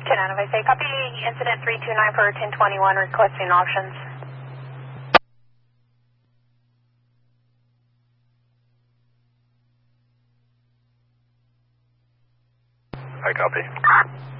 If I say copy incident 329 for 1021 requesting options. I copy.